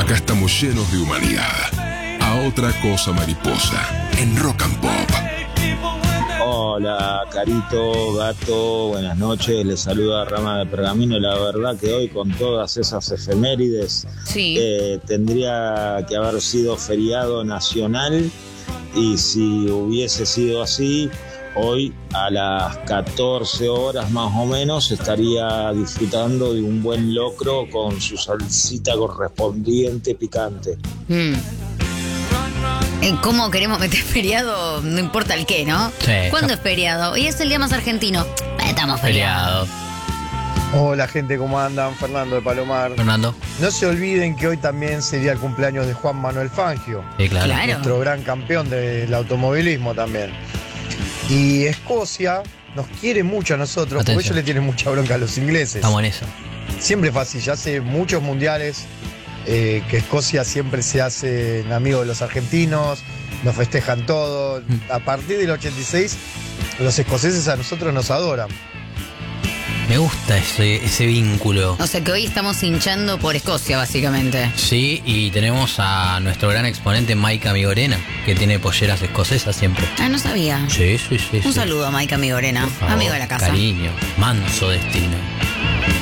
Acá estamos llenos de humanidad. A otra cosa mariposa, en Rock and Pop. Hola, Carito, Gato, buenas noches, les saluda Rama de Pergamino. La verdad que hoy con todas esas efemérides tendría que haber sido feriado nacional, y si hubiese sido así, hoy a las 14 horas más o menos estaría disfrutando de un buen locro con su salsita correspondiente picante. ¿Cómo queremos meter feriado? No importa el qué, ¿no? Sí. ¿Cuándo es feriado? Hoy es el día más argentino. Estamos feriados. Hola gente, ¿cómo andan? Fernando de Palomar. Fernando. No se olviden que hoy también sería el cumpleaños de Juan Manuel Fangio, Sí, claro. Claro. nuestro gran campeón del automovilismo también. Y Escocia nos quiere mucho a nosotros, Atención. porque ellos le tienen mucha bronca a los ingleses. Estamos en eso. Siempre fue así, ya hace muchos mundiales que Escocia siempre se hace amigo de los argentinos, nos festejan todo. A partir del 86, los escoceses a nosotros nos adoran. Me gusta ese vínculo. O sea que hoy estamos hinchando por Escocia, básicamente. Sí, y tenemos a nuestro gran exponente Maika Migorena, que tiene polleras escocesas siempre. Ah, no sabía. Sí. Un saludo a Maika Migorena, Por favor, amigo de la casa. Cariño, manso destino.